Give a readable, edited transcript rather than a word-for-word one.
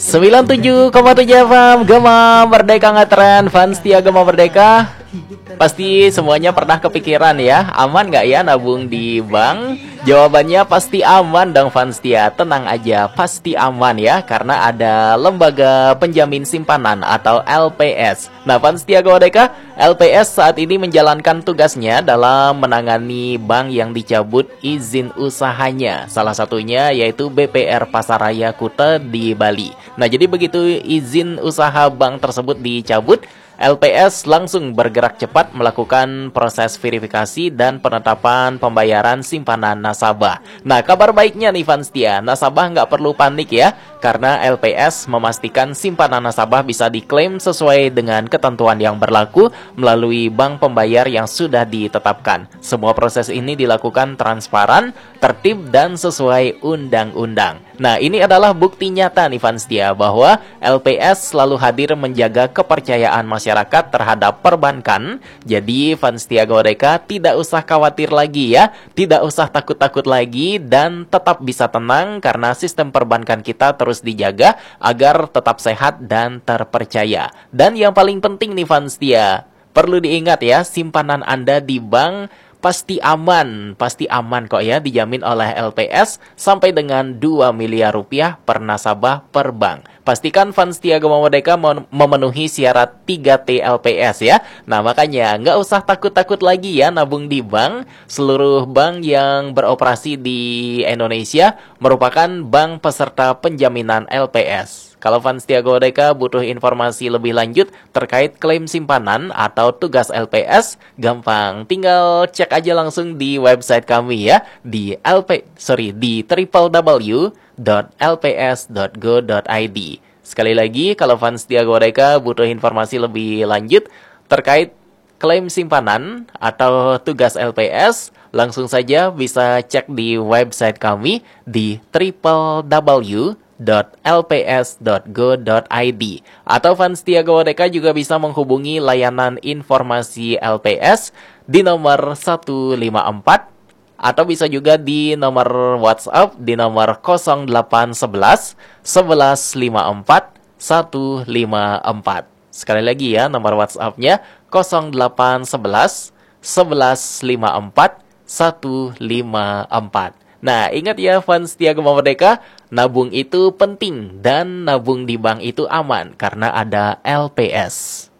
97,7 FM Gema Merdeka ngetren, fans setia Gema Merdeka. Pasti semuanya pernah kepikiran ya, aman nggak ya nabung di bank? Jawabannya pasti aman dong fans setia, tenang aja, pasti aman ya, karena ada lembaga penjamin simpanan atau LPS. Nah fans setia Gema Merdeka, LPS saat ini menjalankan tugasnya dalam menangani bank yang dicabut izin usahanya. Salah satunya yaitu BPR Pasaraya Kuta di Bali. Nah jadi begitu izin usaha bank tersebut dicabut, LPS langsung bergerak cepat melakukan proses verifikasi dan penetapan pembayaran simpanan nasabah. Nah, kabar baiknya nih fans setia, nasabah nggak perlu panik ya, karena LPS memastikan simpanan nasabah bisa diklaim sesuai dengan ketentuan yang berlaku melalui bank pembayar yang sudah ditetapkan. Semua proses ini dilakukan transparan, tertib, dan sesuai undang-undang. Nah, ini adalah bukti nyata nih fans setia bahwa LPS selalu hadir menjaga kepercayaan masyarakat terhadap perbankan. Jadi fans setia Gema Merdeka tidak usah khawatir lagi ya, tidak usah takut-takut lagi, dan tetap bisa tenang karena sistem perbankan kita terus dijaga agar tetap sehat dan terpercaya. Dan yang paling penting nih fans setia, perlu diingat ya, simpanan Anda di bank pasti aman kok ya, dijamin oleh LPS sampai dengan 2 miliar rupiah per nasabah per bank. Pastikan fans setia Gema Merdeka memenuhi syarat 3T LPS ya. Nah makanya nggak usah takut-takut lagi ya nabung di bank. Seluruh bank yang beroperasi di Indonesia merupakan bank peserta penjaminan LPS. Kalau fans setia Gema Merdeka butuh informasi lebih lanjut terkait klaim simpanan atau tugas LPS, gampang, tinggal cek aja langsung di website kami ya, di www.lps.go.id. Sekali lagi, kalau fans setia Gema Merdeka butuh informasi lebih lanjut terkait klaim simpanan atau tugas LPS, langsung saja bisa cek di website kami di www.lps.go.id. Atau fans setia Gema Merdeka juga bisa menghubungi layanan informasi LPS di nomor 154, atau bisa juga di nomor WhatsApp di nomor 0811 1154 154. Sekali lagi ya, nomor WhatsApp-nya 0811 1154 154. Nah, ingat ya fans setia Gema Merdeka, nabung itu penting dan nabung di bank itu aman karena ada LPS.